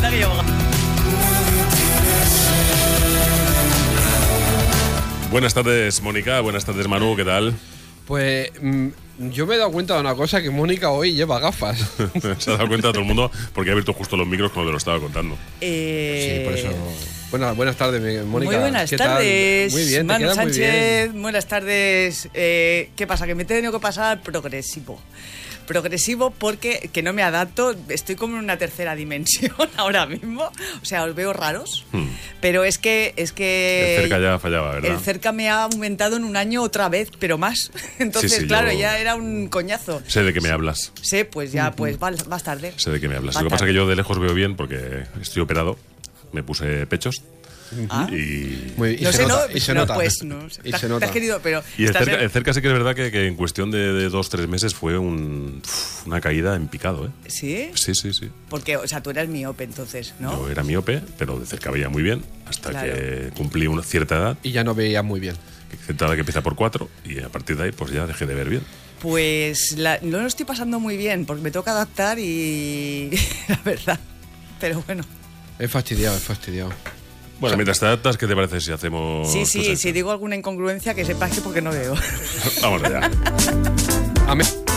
anda que yoga. Buenas tardes, Mónica. Buenas tardes, Manu. ¿Qué tal? Pues yo me he dado cuenta de una cosa, que Mónica hoy lleva gafas. Se ha dado cuenta todo el mundo porque ha abierto justo los micros cuando te lo estaba contando. Sí, por eso. Buenas tardes, Mónica. Muy buenas ¿Qué tal? tardes. Muy bien, te Manu quedas muy Sánchez, bien. buenas tardes. ¿Qué pasa? Que me he tenido que pasar progresivo. Progresivo porque que no me adapto, estoy como en una tercera dimensión ahora mismo. O sea, os veo raros, pero es que El cerca ya fallaba, ¿verdad? el cerca me ha aumentado en un año otra vez, pero más. Entonces, Sí, claro, yo ya era un coñazo. Sé de qué me hablas. Sé, pues ya, pues más tarde. Sé de qué me hablas. Más Lo que pasa es tarde. que yo de lejos veo bien porque estoy operado. Me puse pechos. Ah. Y Y No se sé, nota, no, y se no, nota. pues no. Y Te se has nota. querido, pero el estás cerca sí que es verdad que en cuestión de 2-3 meses fue una caída en picado, ¿eh? ¿Sí? Sí. Porque, o sea, tú eras miope entonces, ¿no? Yo era miope, pero de cerca veía muy bien hasta Claro. que cumplí una cierta edad. Y ya no veía muy bien. Cierta edad que empieza por 4 y a partir de ahí pues ya dejé de ver bien. Pues no lo estoy pasando muy bien porque me toca adaptar y la verdad. Pero bueno. Es fastidiado. Bueno, mientras te adaptas, ¿qué te parece si hacemos...? Sí, si digo alguna incongruencia que sepas que porque no veo. Vamos allá. Amén.